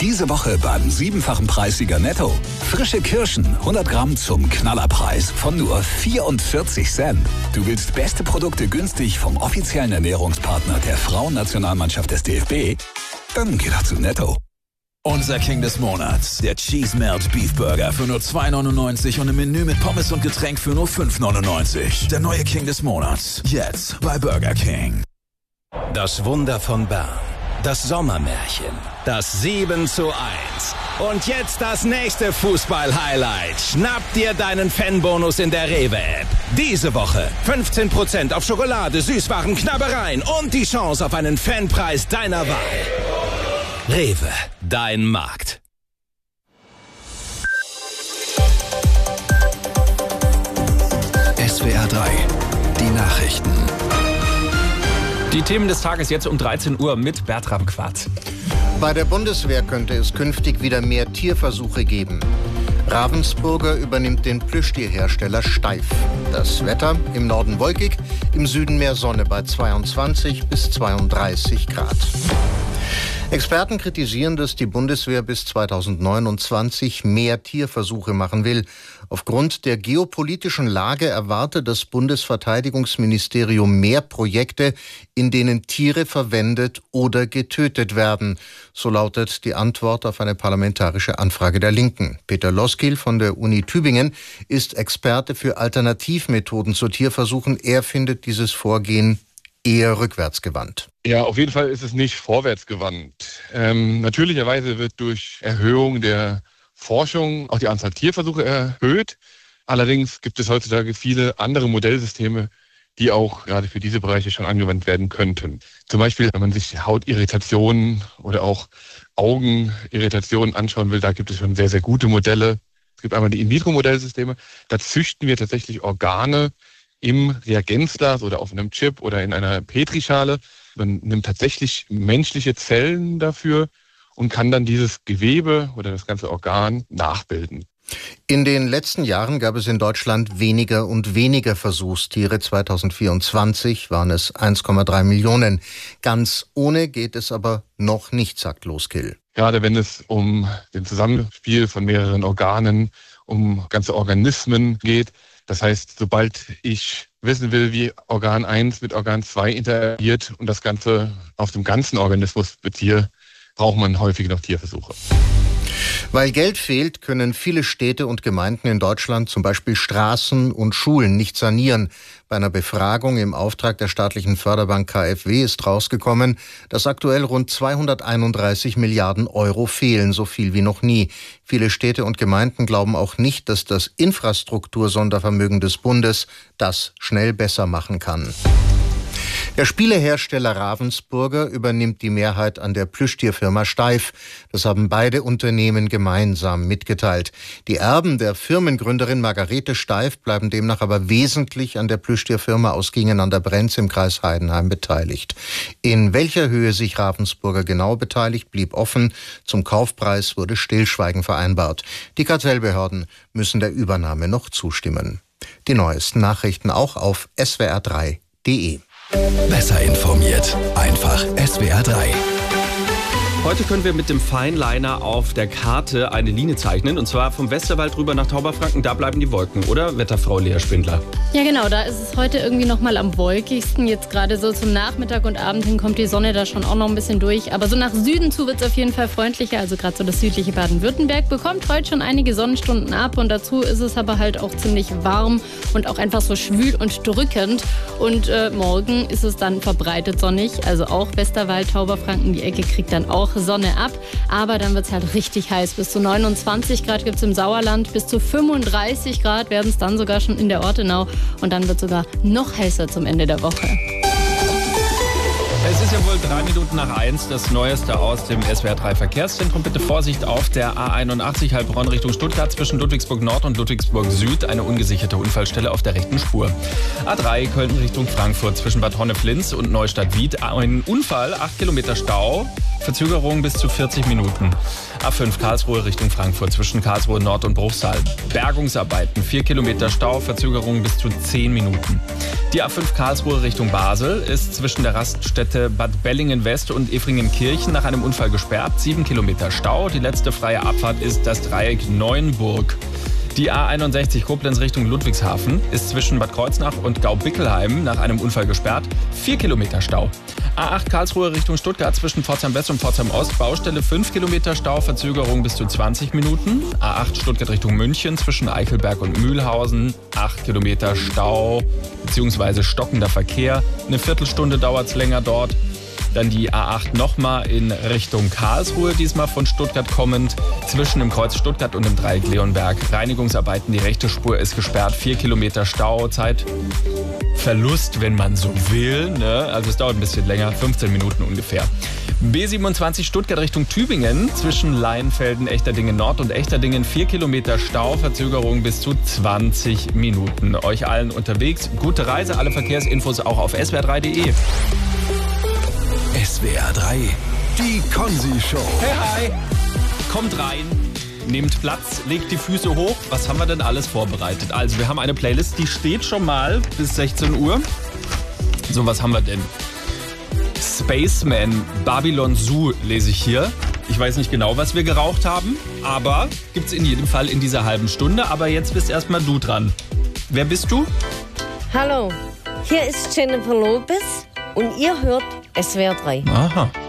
Diese Woche beim 7-fachen Preissieger Netto. Frische Kirschen, 100 Gramm zum Knallerpreis von nur 44 Cent. Du willst beste Produkte günstig vom offiziellen Ernährungspartner der Frauennationalmannschaft des DFB? Dann geh doch zu Netto. Unser King des Monats, der Cheese Melt Beef Burger für nur 2,99 und im Menü mit Pommes und Getränk für nur 5,99. Der neue King des Monats, jetzt bei Burger King. Das Wunder von Bern, das Sommermärchen, das 7:1. Und jetzt das nächste Fußball-Highlight. Schnapp dir deinen Fanbonus in der Rewe-App. Diese Woche 15% auf Schokolade, Süßwaren, Knabbereien und die Chance auf einen Fanpreis deiner Wahl. Rewe, dein Markt. SWR 3, die Nachrichten. Die Themen des Tages jetzt um 13 Uhr mit Bertram Quart. Bei der Bundeswehr könnte es künftig wieder mehr Tierversuche geben. Ravensburger übernimmt den Plüschtierhersteller Steif. Das Wetter: im Norden wolkig, im Süden mehr Sonne bei 22 bis 32 Grad. Experten kritisieren, dass die Bundeswehr bis 2029 mehr Tierversuche machen will. Aufgrund der geopolitischen Lage erwarte das Bundesverteidigungsministerium mehr Projekte, in denen Tiere verwendet oder getötet werden. So lautet die Antwort auf eine parlamentarische Anfrage der Linken. Peter Loskil von der Uni Tübingen ist Experte für Alternativmethoden zu Tierversuchen. Er findet dieses Vorgehen eher rückwärtsgewandt. Ja, auf jeden Fall ist es nicht vorwärtsgewandt. Natürlicherweise wird durch Erhöhung der Forschung auch die Anzahl Tierversuche erhöht. Allerdings gibt es heutzutage viele andere Modellsysteme, die auch gerade für diese Bereiche schon angewandt werden könnten. Zum Beispiel, wenn man sich Hautirritationen oder auch Augenirritationen anschauen will, da gibt es schon sehr, sehr gute Modelle. Es gibt einmal die In-vitro-Modellsysteme. Da züchten wir tatsächlich Organe im Reagenzglas oder auf einem Chip oder in einer Petrischale. Man nimmt tatsächlich menschliche Zellen dafür und kann dann dieses Gewebe oder das ganze Organ nachbilden. In den letzten Jahren gab es in Deutschland weniger und weniger Versuchstiere. 2024 waren es 1,3 Millionen. Ganz ohne geht es aber noch nicht, sagt Loskil. Gerade wenn es um den Zusammenspiel von mehreren Organen, um ganze Organismen geht. Das heißt, sobald ich wissen will, wie Organ 1 mit Organ 2 interagiert und das Ganze auf dem ganzen Organismus beziehe, braucht man häufig noch Tierversuche. Weil Geld fehlt, können viele Städte und Gemeinden in Deutschland zum Beispiel Straßen und Schulen nicht sanieren. Bei einer Befragung im Auftrag der staatlichen Förderbank KfW ist rausgekommen, dass aktuell rund 231 Milliarden Euro fehlen, so viel wie noch nie. Viele Städte und Gemeinden glauben auch nicht, dass das Infrastruktursondervermögen des Bundes das schnell besser machen kann. Der Spielehersteller Ravensburger übernimmt die Mehrheit an der Plüschtierfirma Steif. Das haben beide Unternehmen gemeinsam mitgeteilt. Die Erben der Firmengründerin Margarete Steif bleiben demnach aber wesentlich an der Plüschtierfirma aus Gingen an der Brenz im Kreis Heidenheim beteiligt. In welcher Höhe sich Ravensburger genau beteiligt, blieb offen. Zum Kaufpreis wurde Stillschweigen vereinbart. Die Kartellbehörden müssen der Übernahme noch zustimmen. Die neuesten Nachrichten auch auf swr3.de. Besser informiert, einfach SWR 3. Heute können wir mit dem Fineliner auf der Karte eine Linie zeichnen. Und zwar vom Westerwald rüber nach Tauberfranken. Da bleiben die Wolken, oder, Wetterfrau Lea Spindler? Ja genau, da ist es heute irgendwie noch mal am wolkigsten. Jetzt gerade so zum Nachmittag und Abend hin kommt die Sonne da schon auch noch ein bisschen durch. Aber so nach Süden zu wird es auf jeden Fall freundlicher. Also gerade so das südliche Baden-Württemberg bekommt heute schon einige Sonnenstunden ab. Und dazu ist es aber halt auch ziemlich warm und auch einfach so schwül und drückend. Und morgen ist es dann verbreitet sonnig. Also auch Westerwald, Tauberfranken, die Ecke kriegt dann auch Sonne ab. Aber dann wird es halt richtig heiß. Bis zu 29 Grad gibt es im Sauerland. Bis zu 35 Grad werden es dann sogar schon in der Ortenau. Und dann wird es sogar noch heißer zum Ende der Woche. Es ist ja wohl 3 Minuten nach 1, das Neueste aus dem SWR 3 Verkehrszentrum. Bitte Vorsicht auf der A81 Heilbronn Richtung Stuttgart zwischen Ludwigsburg Nord und Ludwigsburg Süd. Eine ungesicherte Unfallstelle auf der rechten Spur. A3 Köln Richtung Frankfurt zwischen Bad Honnef-Linz und Neustadt-Wied. Ein Unfall, 8 Kilometer Stau Verzögerung bis zu 40 Minuten. A5 Karlsruhe Richtung Frankfurt zwischen Karlsruhe Nord und Bruchsal. Bergungsarbeiten, 4 Kilometer Stau, Verzögerung bis zu 10 Minuten. Die A5 Karlsruhe Richtung Basel ist zwischen der Raststätte Bad Bellingen West und Efringenkirchen nach einem Unfall gesperrt. 7 Kilometer Stau. Die letzte freie Abfahrt ist das Dreieck Neuenburg. Die A61 Koblenz Richtung Ludwigshafen ist zwischen Bad Kreuznach und Gaubickelheim nach einem Unfall gesperrt. 4 Kilometer Stau. A8 Karlsruhe Richtung Stuttgart zwischen Pforzheim West und Pforzheim Ost. Baustelle 5 Kilometer Stau, Verzögerung bis zu 20 Minuten. A8 Stuttgart Richtung München zwischen Eichelberg und Mühlhausen. 8 Kilometer Stau bzw. stockender Verkehr. Eine Viertelstunde dauert es länger dort. Dann die A8 nochmal in Richtung Karlsruhe, diesmal von Stuttgart kommend, zwischen dem Kreuz Stuttgart und dem Dreieck Leonberg. Reinigungsarbeiten, die rechte Spur ist gesperrt, 4 Kilometer Stau, Zeitverlust, wenn man so will, ne? Also es dauert ein bisschen länger, 15 Minuten ungefähr. B27 Stuttgart Richtung Tübingen, zwischen Leinfelden, Echterdingen Nord und Echterdingen, 4 Kilometer Stau, Verzögerung bis zu 20 Minuten. Euch allen unterwegs, gute Reise, alle Verkehrsinfos auch auf swr3.de. SWR 3, die Konzi-Show. Hey, hi! Kommt rein, nehmt Platz, legt die Füße hoch. Was haben wir denn alles vorbereitet? Also, wir haben eine Playlist, die steht schon mal bis 16 Uhr. So, was haben wir denn? Spaceman, Babylon Zoo lese ich hier. Ich weiß nicht genau, was wir geraucht haben, aber gibt's in jedem Fall in dieser halben Stunde. Aber jetzt bist erstmal du dran. Wer bist du? Hallo, hier ist Jennifer Lopez und ihr hört SWR 3. Aha.